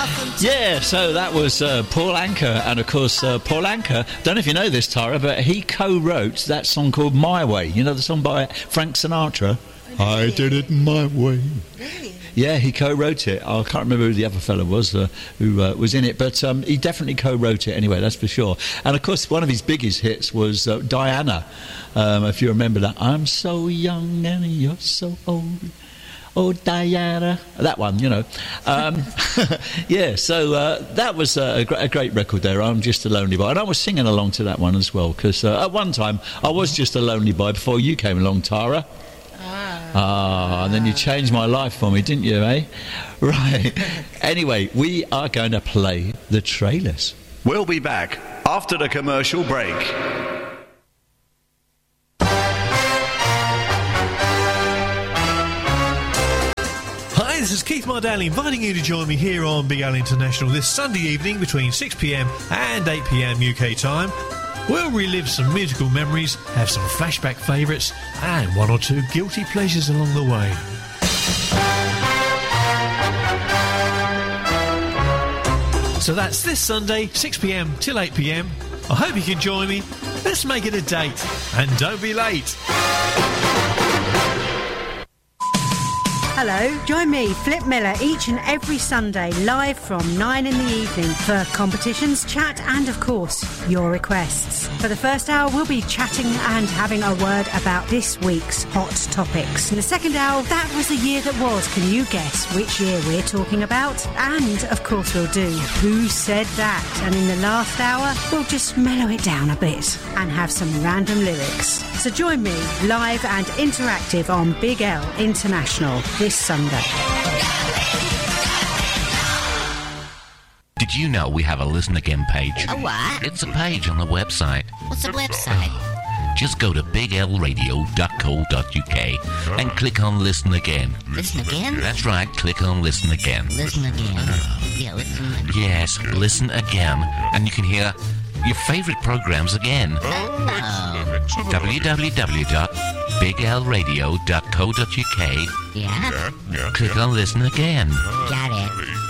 Yeah, so that was Paul Anka, and of course Paul Anka, don't know if you know this, Tara, but he co-wrote that song called My Way. You know the song by Frank Sinatra? Really? I did it my way. Really? Yeah, he co-wrote it. I can't remember who the other fellow was who was in it, but he definitely co-wrote it anyway, that's for sure. And of course, one of his biggest hits was Diana, if you remember that. I'm so young and you're so old. Oh, Diana. That one, you know. Yeah, so that was a great record there, I'm Just a Lonely Boy. And I was singing along to that one as well, because at one time I was just a lonely boy before you came along, Tara. And then you changed my life for me, didn't you, eh? Right. Anyway, we are going to play the trailers. We'll be back after the commercial break. Hi, this is Keith Mardell inviting you to join me here on Big Al International this Sunday evening between 6pm and 8pm UK time. We'll relive some musical memories, have some flashback favourites, and one or two guilty pleasures along the way. So that's this Sunday, 6pm till 8pm. I hope you can join me. Let's make it a date, and don't be late. Hello, join me, Flip Miller, each and every Sunday, live from 9 in the evening for competitions, chat and, of course, your requests. For the first hour, we'll be chatting and having a word about this week's hot topics. In the second hour, that was the year that was. Can you guess which year we're talking about? And, of course, we'll do Who Said That? And in the last hour, we'll just mellow it down a bit and have some random lyrics. So join me, live and interactive on Big L International this Sunday. Did you know we have a Listen Again page? A what? It's a page on the website. What's the website? Just go to biglradio.co.uk and click on Listen Again. Listen again? That's right, click on Listen Again. Listen again. Yeah, listen again. Yes, Listen Again, and you can hear your favourite programmes again. www.biglradio.co.uk. Yeah? Click on Listen Again. Got it.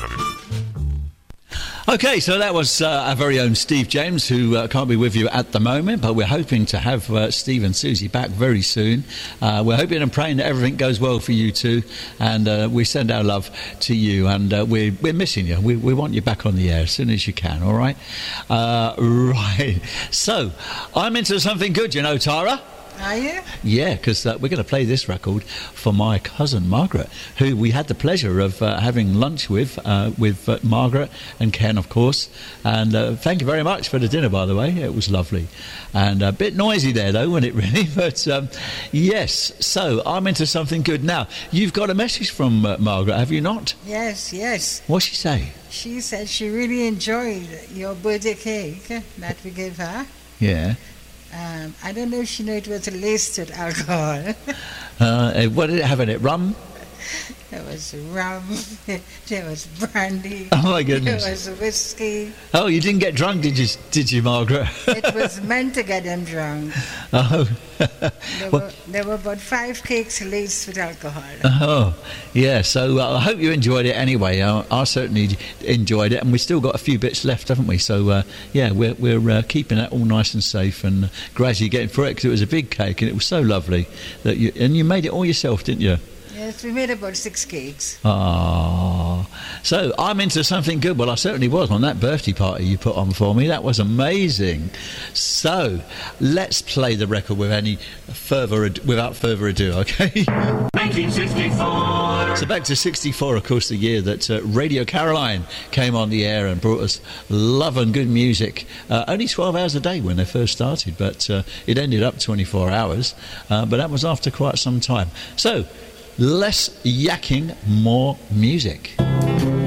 Okay, so that was our very own Steve James, who can't be with you at the moment, but we're hoping to have Steve and Susie back very soon. We're hoping and praying that everything goes well for you two, and we send our love to you, and we're missing you. We want you back on the air as soon as you can, all right? Right. So, I'm into something good, you know, Tara. Are you? Yeah, because we're going to play this record for my cousin Margaret, who we had the pleasure of having lunch with Margaret and Ken, of course. And thank you very much for the dinner, by the way. It was lovely. And a bit noisy there, though, wasn't it, really? But, yes, so I'm into something good. Now, you've got a message from Margaret, have you not? Yes, yes. What's she say? She said she really enjoyed your birthday cake that we gave her. Yeah. I don't know if she knew it was laced with alcohol. What did it have in it? Rum? There was rum, there was brandy. Oh my goodness! There was whiskey. Oh, you didn't get drunk, did you, Margaret? It was meant to get them drunk. Oh. There were about 5 cakes laced with alcohol. Oh, yeah. So I hope you enjoyed it anyway. I certainly enjoyed it, and we've still got a few bits left, haven't we? So yeah, we're keeping that all nice and safe, and gradually getting through it, because it was a big cake and it was so lovely that you made it all yourself, didn't you? Yes, we made about 6 cakes. Ah, so I'm into something good. Well, I certainly was on that birthday party you put on for me. That was amazing. So let's play the record without further ado, okay? 1964. So back to 64, of course, the year that Radio Caroline came on the air and brought us love and good music. Only 12 hours a day when they first started, but it ended up 24 hours. But that was after quite some time. So less yakking, more music.